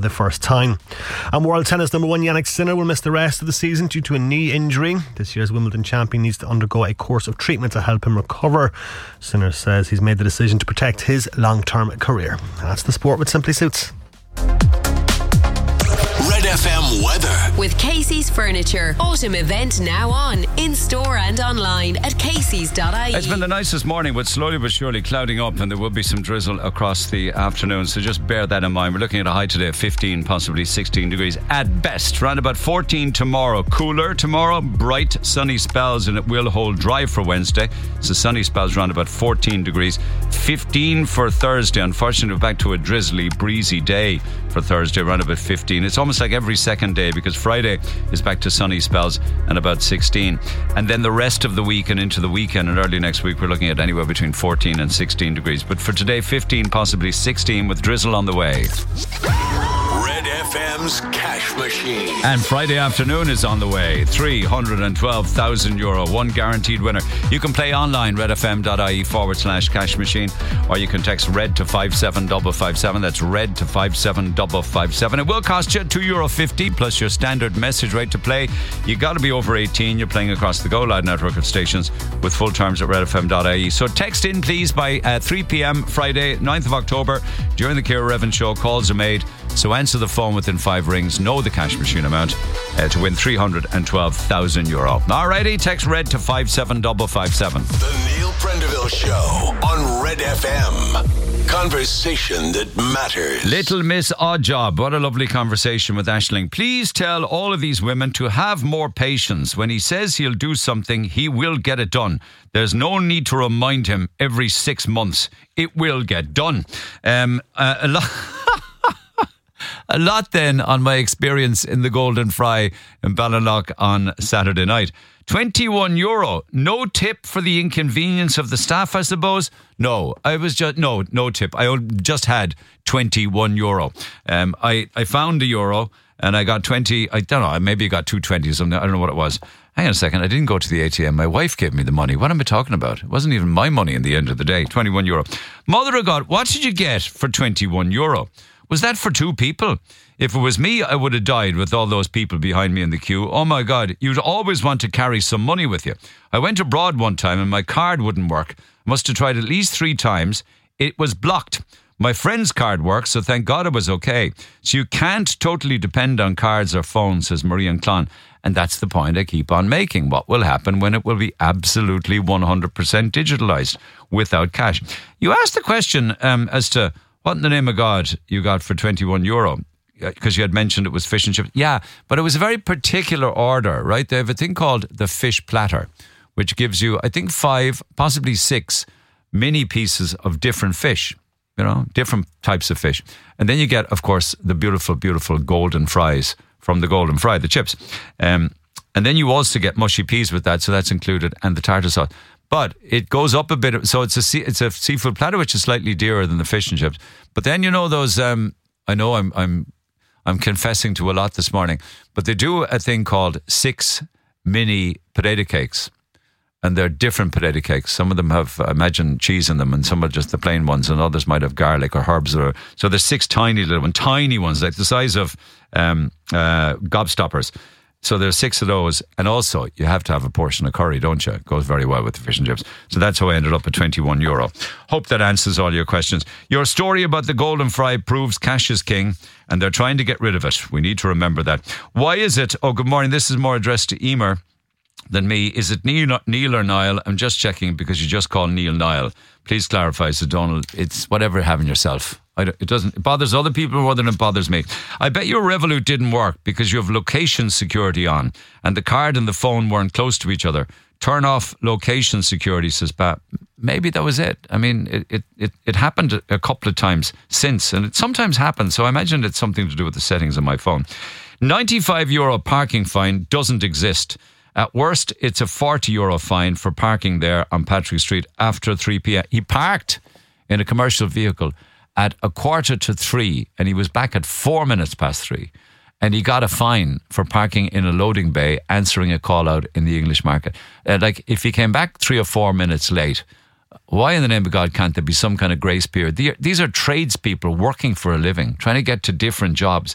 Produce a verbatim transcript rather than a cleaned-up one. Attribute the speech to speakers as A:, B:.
A: the first time. And world tennis number one Jannik Sinner will miss the rest of the season due to a knee injury. This year's Wimbledon champion needs to undergo a course of treatment to help him recover. Sinner says he's made the decision to protect his long-term career. And that's the sport with Simply Suits.
B: Red F M weather.
C: With Casey's Furniture. Autumn event now on. In store and online at caseys dot I E.
D: It's been the nicest morning, but slowly but surely clouding up, and there will be some drizzle across the afternoon, so just bear that in mind. We're looking at a high today of fifteen, possibly sixteen degrees at best. Around about fourteen tomorrow. Cooler tomorrow, bright sunny spells, and it will hold dry for Wednesday. So sunny spells around about fourteen degrees. fifteen for Thursday. Unfortunately, we're back to a drizzly, breezy day for Thursday, around about fifteen. It's almost like every second day, because Friday is back to sunny spells and about sixteen. And then the rest of the week and into the weekend and early next week, we're looking at anywhere between fourteen and sixteen degrees. But for today, fifteen, possibly sixteen, with drizzle on the way.
B: Red F M's Cash Machine.
D: And Friday afternoon is on the way. three hundred twelve thousand euro, one guaranteed winner. You can play online, redfm.ie forward slash cash machine, or you can text RED to five seven five five seven. That's RED to five seven five five seven. It will cost you two euro fifty plus your standard message rate to play. You got to be over eighteen. You're playing across the Go Loud network of stations with full terms at redfm.ie. So text in, please, by uh, three p.m. Friday, ninth of October. During the Ciara Revin show, calls are made. So answer the phone within five rings. Know the cash machine amount uh, to win three hundred twelve thousand euro. Alrighty, text RED to five seven five five seven.
B: The Neil Prendeville Show on Red F M. Conversation that matters.
D: Little Miss Oddjob. What a lovely conversation with Aisling. Please tell all of these women to have more patience. When he says he'll do something, he will get it done. There's no need to remind him every six months. It will get done. Um, uh, a lot... A lot then on my experience in the Golden Fry in Ballinlough on Saturday night. twenty-one euro. No tip for the inconvenience of the staff, I suppose. No, I was just, no, no tip. I just had twenty-one euro. Um, I, I found a euro and I got twenty, I don't know, maybe I got two twenty or something. I don't know what it was. Hang on a second, I didn't go to the A T M. My wife gave me the money. What am I talking about? It wasn't even my money in the end of the day. twenty-one euro. Mother of God, what did you get for twenty-one euro? Was that for two people? If it was me, I would have died with all those people behind me in the queue. Oh my God, you'd always want to carry some money with you. I went abroad one time and my card wouldn't work. Must have tried at least three times. It was blocked. My friend's card worked, so thank God it was okay. So you can't totally depend on cards or phones, says Marie and Clon. And that's the point I keep on making. What will happen when it will be absolutely one hundred percent digitalised without cash? You asked the question um, as to what in the name of God you got for twenty-one euro, because you had mentioned it was fish and chips. Yeah, but it was a very particular order, right? They have a thing called the fish platter, which gives you, I think, five, possibly six mini pieces of different fish, you know, different types of fish. And then you get, of course, the beautiful, beautiful golden fries from the Golden Fry, the chips. Um, and then you also get mushy peas with that, so that's included, and the tartar sauce. But it goes up a bit. So it's a sea, it's a seafood platter, which is slightly dearer than the fish and chips. But then, you know, those, um, I know I'm I'm I'm confessing to a lot this morning, but they do a thing called six mini potato cakes. And they're different potato cakes. Some of them have, I imagine, cheese in them, and some are just the plain ones, and others might have garlic or herbs. Or, so there's six tiny little ones, tiny ones, like the size of um, uh, gobstoppers. So there's six of those, and also you have to have a portion of curry, don't you? It goes very well with the fish and chips. So that's how I ended up at twenty-one euro. Hope that answers all your questions. Your story about the Golden Fry proves cash is king, and they're trying to get rid of it. We need to remember that. Why is it? Oh, good morning. This is more addressed to Emer than me. Is it Neil, Neil or Niall? I'm just checking because you just called Neil Niall. Please clarify, so Donald. It's whatever having yourself. I don't, it doesn't. It bothers other people more than it bothers me. I bet your Revolut didn't work because you have location security on, and the card and the phone weren't close to each other. Turn off location security, says Pat. Maybe that was it. I mean, it it it, it happened a couple of times since, and it sometimes happens. So I imagine it's something to do with the settings on my phone. ninety-five euro parking fine doesn't exist. At worst, it's a forty euro fine for parking there on Patrick Street after three p.m. He parked in a commercial vehicle at a quarter to three, and he was back at four minutes past three. And he got a fine for parking in a loading bay, answering a call out in the English market. Uh, like, if he came back three or four minutes late, why in the name of God can't there be some kind of grace period? These are tradespeople working for a living, trying to get to different jobs.